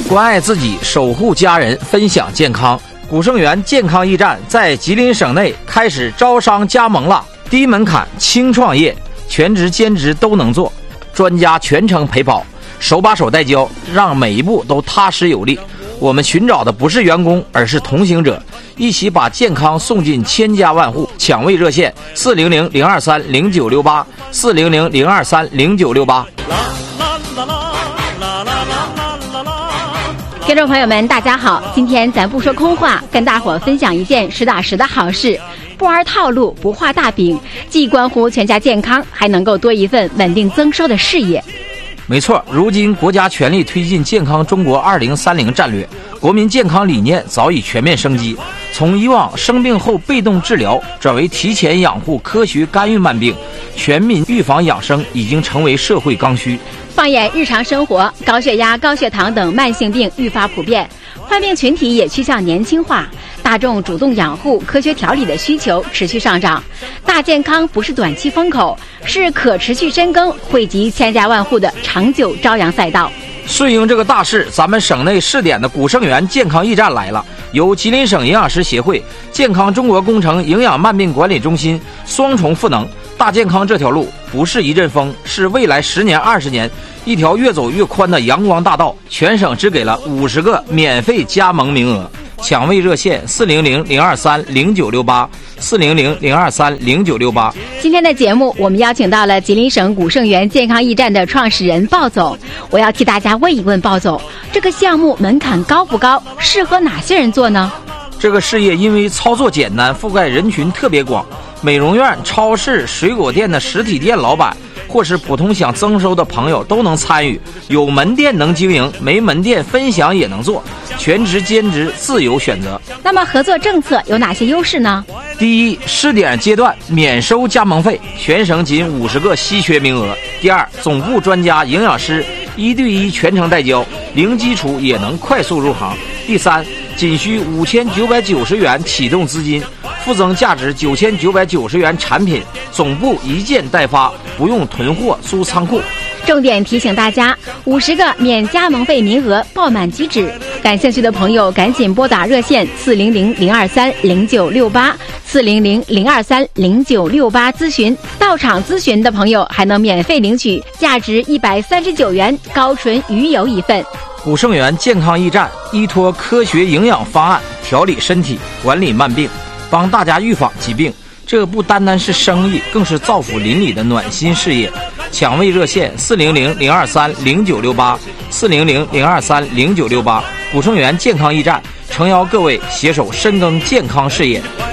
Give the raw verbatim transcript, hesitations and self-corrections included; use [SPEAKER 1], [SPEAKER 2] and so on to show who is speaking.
[SPEAKER 1] 关爱自己，守护家人，分享健康。古盛源健康驿站在吉林省内开始招商加盟了，低门槛轻创业，全职兼职都能做，专家全程陪跑，手把手带教，让每一步都踏实有力。我们寻找的不是员工，而是同行者，一起把健康送进千家万户。抢位热线四零零零二三零九六八四零零零二三零九六八。
[SPEAKER 2] 听众朋友们大家好，今天咱不说空话，跟大伙分享一件实打实的好事，不玩套路，不画大饼，既关乎全家健康，还能够多一份稳定增收的事业。
[SPEAKER 1] 没错，如今国家全力推进健康中国二零三零战略，国民健康理念早已全面升级，从以往生病后被动治疗转为提前养护、科学干预慢病，全民预防养生已经成为社会刚需。
[SPEAKER 2] 放眼日常生活，高血压、高血糖等慢性病愈发普遍，患病群体也趋向年轻化，大众主动养护、科学调理的需求持续上涨。大健康不是短期风口，是可持续深耕、惠及千家万户的长久朝阳赛道。
[SPEAKER 1] 顺应这个大势，咱们省内试点的古盛源健康驿站来了，由吉林省营养师协会、健康中国工程营养慢病管理中心双重赋能。大健康这条路不是一阵风，是未来十年、二十年一条越走越宽的阳光大道。全省只给了五十个免费加盟名额，抢位热线四零零零二三零九六八四零零零二三零九六八。
[SPEAKER 2] 今天的节目，我们邀请到了吉林省古盛源健康驿站的创始人鲍总。我要替大家问一问鲍总，这个项目门槛高不高？适合哪些人做呢？
[SPEAKER 1] 这个事业因为操作简单，覆盖人群特别广，美容院、超市、水果店的实体店老板，或是普通想增收的朋友都能参与。有门店能经营，没门店分享也能做，全职兼职自由选择。
[SPEAKER 2] 那么合作政策有哪些优势呢？
[SPEAKER 1] 第一，试点阶段免收加盟费，全省仅五十个稀缺名额。第二，总部专家营养师一对一全程带教，零基础也能快速入行。第三，仅需五千九百九十元启动资金，附赠价值九千九百九十元产品，总部一件代发，不用囤货租仓库。
[SPEAKER 2] 重点提醒大家，五十个免加盟费名额爆满即止，感兴趣的朋友赶紧拨打热线四零零零二三零九六八四零零零二三零九六八咨询。到场咨询的朋友还能免费领取价值一百三十九元高纯鱼油一份。
[SPEAKER 1] 古盛源健康驿站依托科学营养方案调理身体，管理慢病，帮大家预防疾病。这不单单是生意，更是造福邻里的暖心事业。抢位热线四零零零二三零九六八四零零零二三零九六八。古盛源健康驿站诚邀各位携手深耕健康事业。